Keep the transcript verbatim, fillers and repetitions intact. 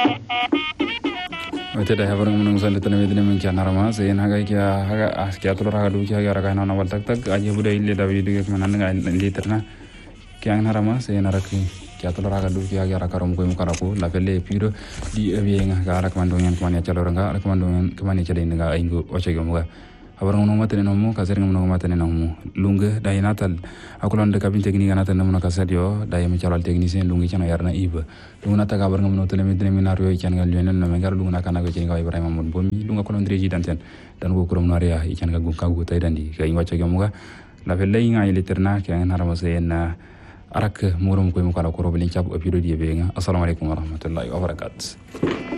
Wate da habar mun san da tana medina min kana rama sai na ga kiya haga askiya to raga du kiya ga raga na wal tak tak aje buda ille da video ke manan ga literna kiya na rama sai na rakki kiya to raga du kiya ga raga rom ko mu karako la pelle piro di ebienga ga raga mando nyan ko ne chalo ranga raga mando nyan ko ne chade nga aingo oche go mu habar mun matene no mu ka ser ngam no matene no mu lunga dai natal akulon de kabin teknik natal no ka sadio dai mi chalal technicien lungi chana yarna iba lunga ta gabar ngam no tele medina min aro chan gal yenen no mengar lunga kana go chenga ibrahima mon bomi lunga kolon dreji danten dan go krom naria chan ga gu ka gu tay dandi ga wache go mu ga la pelle nga literna ke ngana rama sai na arak murum ko mu kala ko robalin chab epido di be nga assalamu alaikum warahmatullahi wabarakatuh.